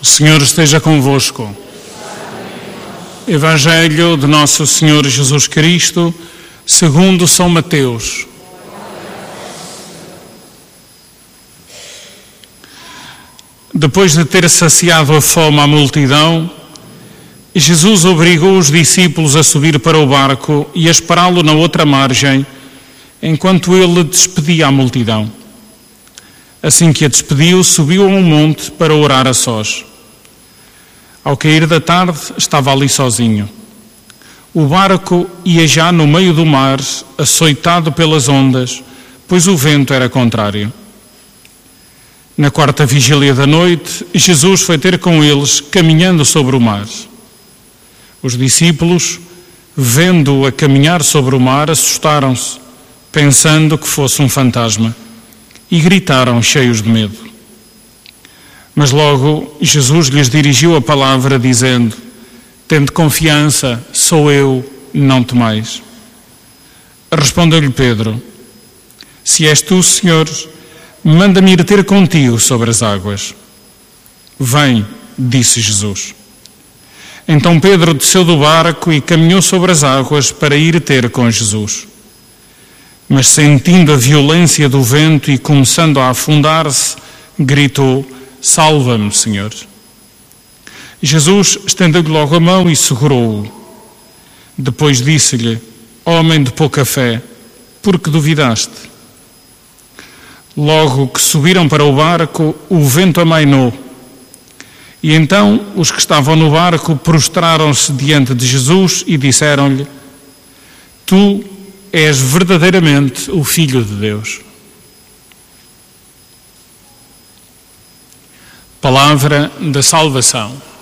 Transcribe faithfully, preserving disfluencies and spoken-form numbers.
O Senhor esteja convosco. Evangelho de Nosso Senhor Jesus Cristo, segundo São Mateus. Depois de ter saciado a fome à multidão, Jesus obrigou os discípulos a subir para o barco e a esperá-lo na outra margem, enquanto ele despedia a multidão. Assim que a despediu, subiu a um monte para orar a sós. Ao cair da tarde, estava ali sozinho. O barco ia já no meio do mar, açoitado pelas ondas, pois o vento era contrário. Na quarta vigília da noite, Jesus foi ter com eles, caminhando sobre o mar. Os discípulos, vendo-o a caminhar sobre o mar, assustaram-se, pensando que fosse um fantasma, e gritaram cheios de medo. Mas logo Jesus lhes dirigiu a palavra, dizendo: tende confiança, sou eu, não temais. Respondeu-lhe Pedro: se és tu, Senhor, manda-me ir ter contigo sobre as águas. Vem, disse Jesus. Então Pedro desceu do barco e caminhou sobre as águas para ir ter com Jesus. Mas sentindo a violência do vento e começando a afundar-se, gritou: salva-me, Senhor. Jesus estendeu-lhe logo a mão e segurou-o. Depois disse-lhe: homem de pouca fé, por que duvidaste? Logo que subiram para o barco, o vento amainou. E então os que estavam no barco prostraram-se diante de Jesus e disseram-lhe: tu és verdadeiramente o Filho de Deus. Palavra da salvação.